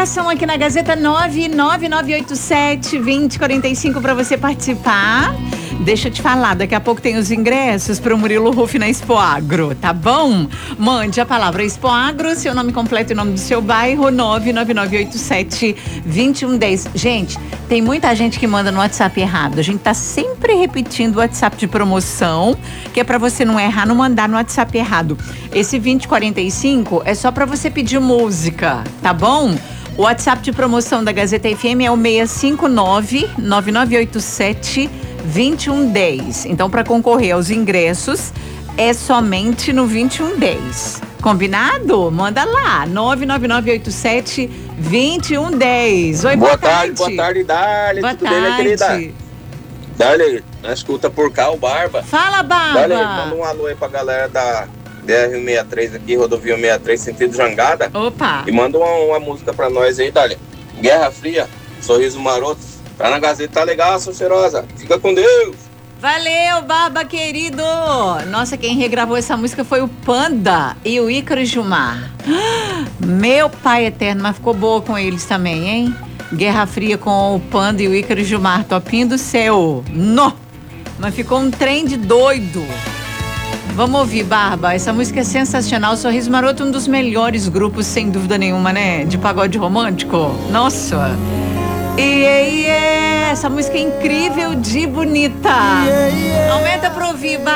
participação aqui na Gazeta 99987-2045 para você participar. Deixa eu te falar, daqui a pouco tem os ingressos para o Murilo Huff na Expo Agro, tá bom? Mande a palavra Expo Agro, seu nome completo e o nome do seu bairro, 99987-2110. Gente, tem muita gente que manda no WhatsApp errado. A gente tá sempre repetindo o WhatsApp de promoção, que é para você não errar, não mandar no WhatsApp errado. Esse 2045 é só para você pedir música, tá bom? O WhatsApp de promoção da Gazeta FM é o 659-9987-2110. Então, para concorrer aos ingressos, é somente no 2110. Combinado? Manda lá, 99987-2110. Oi, boa tarde. Boa tarde, Dália. Boa Tudo tarde. bem, minha querida? Dália, na escuta por cá, o Barba. Fala, Barba. Dália, manda um alô aí pra galera da BR-163 aqui, rodovia 163, sentido Jangada. Opa. E manda uma música pra nós aí, Dália. Guerra Fria, Sorriso Maroto. Tá na Gazeta, tá legal, sou cheirosa. Fica com Deus. Valeu, Barba querido! Nossa, quem regravou essa música foi o Panda e o Ícaro Gilmar. Meu pai eterno, mas ficou boa com eles também, hein? Guerra Fria com o Panda e o Ícaro Gilmar, topinho do céu. Nó! Mas ficou um trem de doido. Vamos ouvir, Barba, essa música é sensacional. Sorriso Maroto, um dos melhores grupos, sem dúvida nenhuma, né? De pagode romântico. Nossa! Essa música é incrível de bonita. Aumenta pra ouvir, Barba.